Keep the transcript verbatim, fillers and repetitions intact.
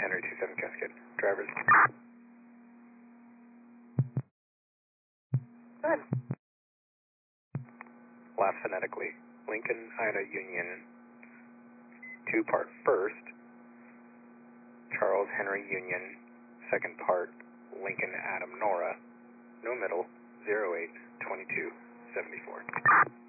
Henry two seven Cascade. Drivers. Good. Last phonetically. Lincoln Ida Union. Two part first. Charles Henry Union. Second part. Lincoln Adam Nora. No middle. zero eight twenty-two seventy-four.